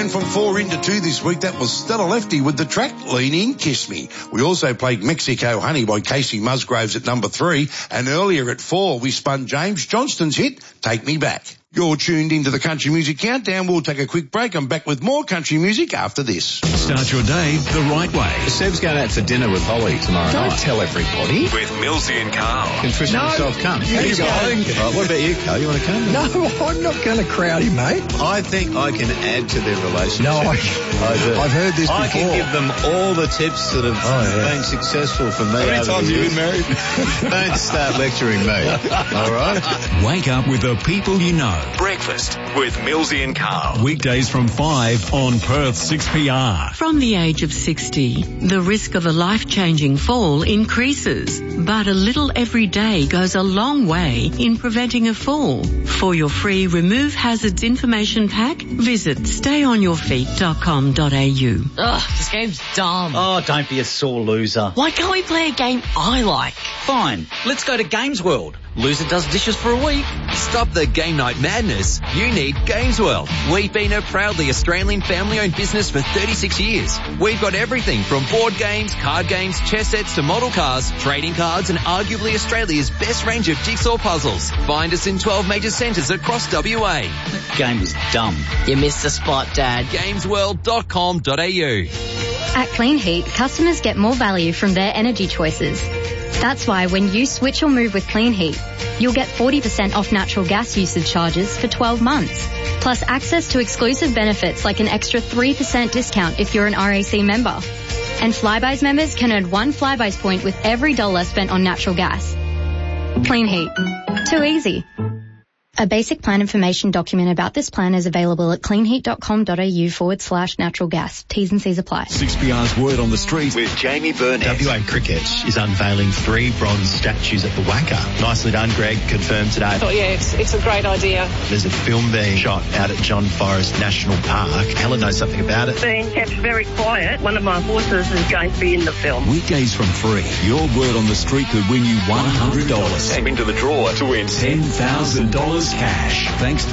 And from 4 into 2 this week, that was Stella Lefty with the track Lean In, Kiss Me. We also played Mexico Honey by Casey Musgraves at number 3. And earlier at 4, we spun James Johnston's hit, Take Me Back. You're tuned into the Country Music Countdown. We'll take a quick break. I'm back with more country music after this. Start your day the right way. Seb's going out for dinner with Holly tomorrow night. Don't tell everybody. With Millsy and Carl. Can Tristan himself come? How you going? What about you, Carl? You want to come? No, I'm not going to crowd him, mate. I think I can add to their relationship. No, I do. I've heard this before. I can give them all the tips that have been successful for me. How many times have you been married? Don't start lecturing me. All right? Wake up with the people you know. Breakfast with Millsy and Carl. Weekdays from 5 on Perth 6PR. From the age of 60, the risk of a life-changing fall increases, but a little every day goes a long way in preventing a fall. For your free Remove Hazards information pack, visit stayonyourfeet.com.au. Ugh, this game's dumb. Oh, don't be a sore loser. Why can't we play a game I like? Fine, let's go to Games World. Loser does dishes for a week. Stop the game night madness. You need Games World. We've been a proudly Australian family-owned business for 36 years. We've got everything from board games, card games, chess sets to model cars, trading cards and arguably Australia's best range of jigsaw puzzles. Find us in 12 major centres across WA. That game was dumb. You missed the spot, Dad. Gamesworld.com.au. At Clean Heat, customers get more value from their energy choices. That's why when you switch or move with Clean Heat, you'll get 40% off natural gas usage charges for 12 months, plus access to exclusive benefits like an extra 3% discount if you're an RAC member. And Flybuys members can earn 1 Flybuys point with every $1 spent on natural gas. Clean Heat. Too easy. A basic plan information document about this plan is available at cleanheat.com.au/natural gas. T's and C's apply. 6PR's Word on the Street with Jamie Burnett. WA Cricket is unveiling 3 bronze statues at the Wacker. Nicely done, Greg. Confirmed today. I thought, it's a great idea. There's a film being shot out at John Forest National Park. Helen knows something about it. Being kept very quiet. One of my horses is going to be in the film. Weekdays from 3. Your Word on the Street could win you $100. Step into the draw to win $10,000 cash. Thanks to